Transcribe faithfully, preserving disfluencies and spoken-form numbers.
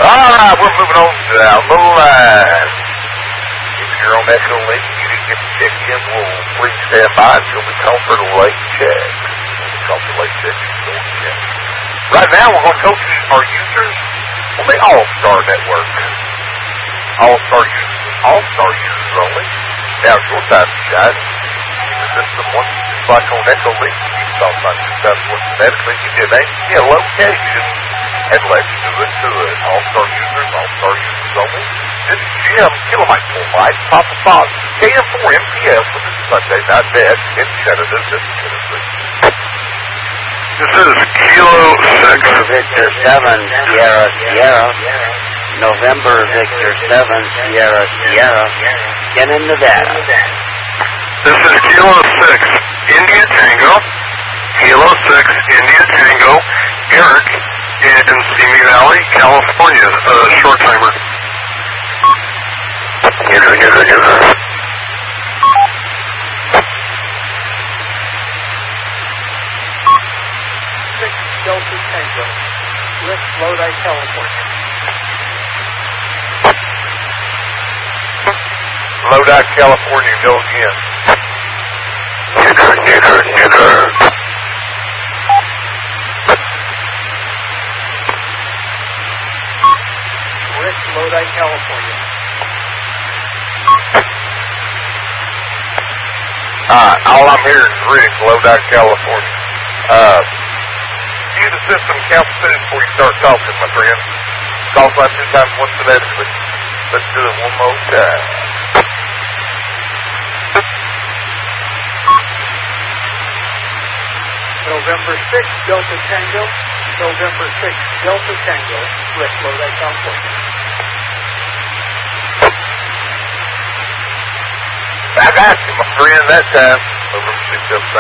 All right, we're moving on down the line. If you're on Echo Link, you didn't get to check in, we'll please stand by until we call for the late check. When we call for late check, you can go and check. Right now, we're going to go to our users on the All-Star Network. All-Star users, All-Star users only. Now it's your time to shine. The system once, just like on Echo Link, you can talk about two times once phonetically, give you a name, give you a location, and let you do it to it. All-Star users, All-Star users only. This is Jim, Kilobyte for Life, Papa Fox, K M four M P S with this Sunday Night Dead in Chattanooga, Tennessee. This is Kilo six. Victor seven, Sierra, Sierra. November, Victor seven, Sierra, Sierra. Get in Nevada. This is Kilo six, India Tango. Kilo six, India Tango. Eric in Simi Valley, California. Uh, short timer. Never, never, never. Six Delta Tango, West Lodi, California. Lodi, California, go again. Nigger, nigger, nigger. West Lodi, California. Alright, all I'm hearing is Rick, Lodi, California. Uh, view the system, count the minutes before you start talking, my friend. Call sign two times once phonetically. Let's do it one more time. November sixth, Delta Tango. November sixth, Delta Tango, West Lodi, California. I got you, my friend, that time. November sixth, Delta